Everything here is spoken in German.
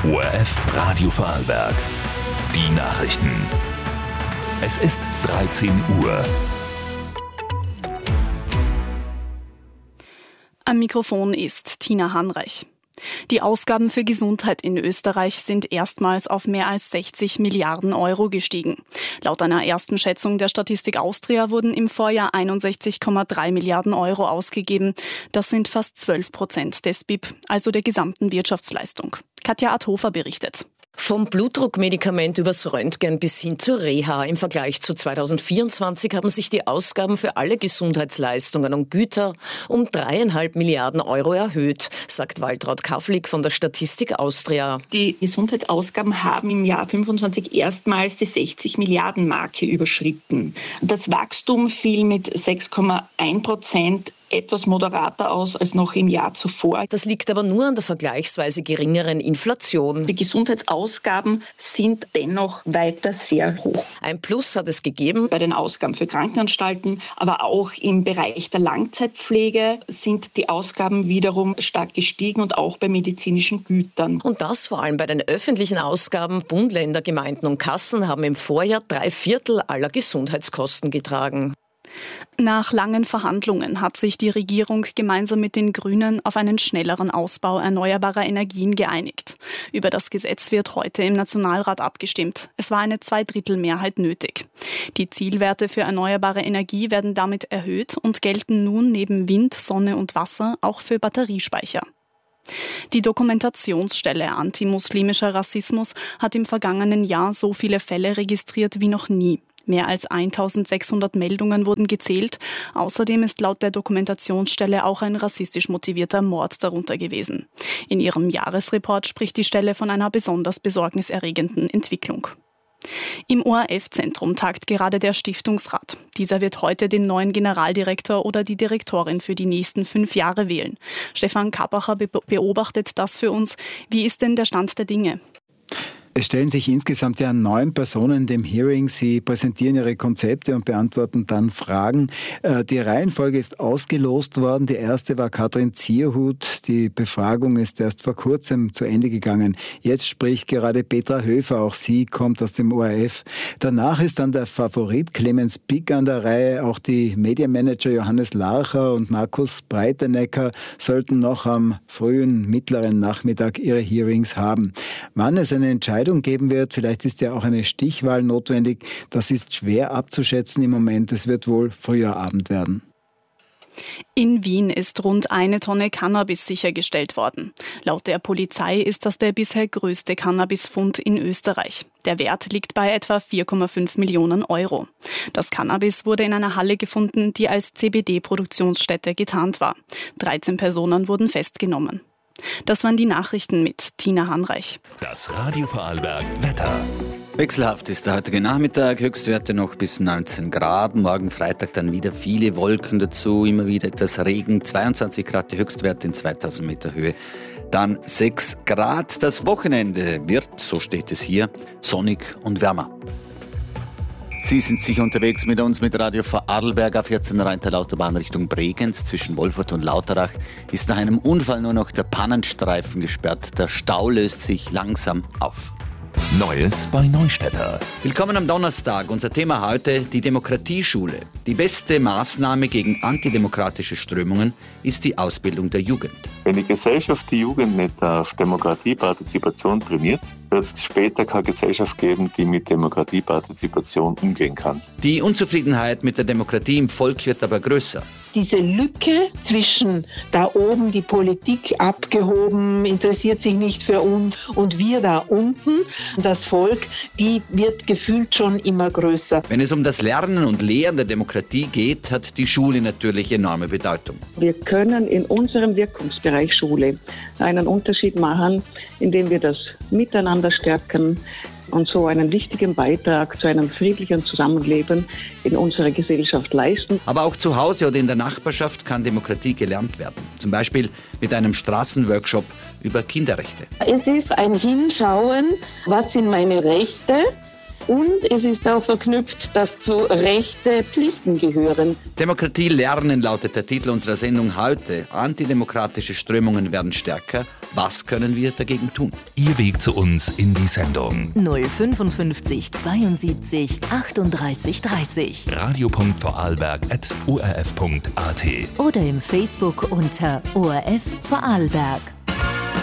ORF Radio Vorarlberg. Die Nachrichten. Es ist 13 Uhr. Am Mikrofon ist Tina Hanreich. Die Ausgaben für Gesundheit in Österreich sind erstmals auf mehr als 60 Milliarden Euro gestiegen. Laut einer ersten Schätzung der Statistik Austria wurden im Vorjahr 61,3 Milliarden Euro ausgegeben. Das sind fast 12% des BIP, also der gesamten Wirtschaftsleistung. Katja Adhofer berichtet. Vom Blutdruckmedikament übers Röntgen bis hin zur Reha. Im Vergleich zu 2024 haben sich die Ausgaben für alle Gesundheitsleistungen und Güter um 3,5 Milliarden Euro erhöht, sagt Waltraud Kafflik von der Statistik Austria. Die Gesundheitsausgaben haben im Jahr 2025 erstmals die 60 Milliarden Marke überschritten. Das Wachstum fiel mit 6,1% etwas moderater aus als noch im Jahr zuvor. Das liegt aber nur an der vergleichsweise geringeren Inflation. Die Gesundheitsausgaben sind dennoch weiter sehr hoch. Ein Plus hat es gegeben bei den Ausgaben für Krankenanstalten, aber auch im Bereich der Langzeitpflege sind die Ausgaben wiederum stark gestiegen und auch bei medizinischen Gütern. Und das vor allem bei den öffentlichen Ausgaben. Bund, Länder, Gemeinden und Kassen haben im Vorjahr 3/4 aller Gesundheitskosten getragen. Nach langen Verhandlungen hat sich die Regierung gemeinsam mit den Grünen auf einen schnelleren Ausbau erneuerbarer Energien geeinigt. Über das Gesetz wird heute im Nationalrat abgestimmt. Es war eine Zweidrittelmehrheit nötig. Die Zielwerte für erneuerbare Energie werden damit erhöht und gelten nun neben Wind, Sonne und Wasser auch für Batteriespeicher. Die Dokumentationsstelle Antimuslimischer Rassismus hat im vergangenen Jahr so viele Fälle registriert wie noch nie. Mehr als 1600 Meldungen wurden gezählt. Außerdem ist laut der Dokumentationsstelle auch ein rassistisch motivierter Mord darunter gewesen. In ihrem Jahresreport spricht die Stelle von einer besonders besorgniserregenden Entwicklung. Im ORF-Zentrum tagt gerade der Stiftungsrat. Dieser wird heute den neuen Generaldirektor oder die Direktorin für die nächsten 5 Jahre wählen. Stefan Kappacher beobachtet das für uns. Wie ist denn der Stand der Dinge? Es stellen sich insgesamt 9 Personen dem Hearing. Sie präsentieren ihre Konzepte und beantworten dann Fragen. Die Reihenfolge ist ausgelost worden. Die erste war Katrin Zierhut. Die Befragung ist erst vor kurzem zu Ende gegangen. Jetzt spricht gerade Petra Höfer. Auch sie kommt aus dem ORF. Danach ist dann der Favorit Clemens Pick an der Reihe. Auch die Medienmanager Johannes Larcher und Markus Breitenecker sollten noch am frühen, mittleren Nachmittag ihre Hearings haben. Wann es eine Entscheidung geben wird, vielleicht ist ja auch eine Stichwahl notwendig, das ist schwer abzuschätzen im Moment. Es wird wohl früher Abend werden. In Wien ist rund 1 Tonne Cannabis sichergestellt worden. Laut der Polizei ist das der bisher größte Cannabisfund in Österreich. Der Wert liegt bei etwa 4,5 Millionen Euro. Das Cannabis wurde in einer Halle gefunden, die als CBD-Produktionsstätte getarnt war. 13 Personen wurden festgenommen. Das waren die Nachrichten mit Tina Hanreich. Das Radio Vorarlberg Wetter. Wechselhaft ist der heutige Nachmittag, Höchstwerte noch bis 19 Grad. Morgen Freitag dann wieder viele Wolken dazu, immer wieder etwas Regen. 22 Grad die Höchstwerte in 2000 Meter Höhe. Dann 6 Grad. Das Wochenende wird, so steht es hier, sonnig und wärmer. Sie sind sicher unterwegs mit uns mit Radio Vorarlberg auf 14 Rheintal-Autobahn Richtung Bregenz. Zwischen Wolfurt und Lauterach ist nach einem Unfall nur noch der Pannenstreifen gesperrt. Der Stau löst sich langsam auf. Neues bei Neustädter. Willkommen am Donnerstag. Unser Thema heute, die Demokratieschule. Die beste Maßnahme gegen antidemokratische Strömungen ist die Ausbildung der Jugend. Wenn die Gesellschaft die Jugend nicht auf Demokratiepartizipation trainiert, wird es später keine Gesellschaft geben, die mit Demokratiepartizipation umgehen kann. Die Unzufriedenheit mit der Demokratie im Volk wird aber größer. Diese Lücke zwischen da oben die Politik abgehoben, interessiert sich nicht für uns und wir da unten, das Volk, die wird gefühlt schon immer größer. Wenn es um das Lernen und Lehren der Demokratie geht, hat die Schule natürlich enorme Bedeutung. Wir können in unserem Wirkungsbereich Schule einen Unterschied machen, indem wir das Miteinander stärken und so einen wichtigen Beitrag zu einem friedlichen Zusammenleben in unserer Gesellschaft leisten. Aber auch zu Hause oder in der Nachbarschaft kann Demokratie gelernt werden. Zum Beispiel mit einem Straßenworkshop über Kinderrechte. Es ist ein Hinschauen, was sind meine Rechte, Und es ist auch verknüpft, dass zu Rechte Pflichten gehören. Demokratie lernen lautet der Titel unserer Sendung heute. Antidemokratische Strömungen werden stärker. Was können wir dagegen tun? Ihr Weg zu uns in die Sendung. 055 72 38 30. radio.vorarlberg@orf.at Oder im Facebook unter ORF Vorarlberg.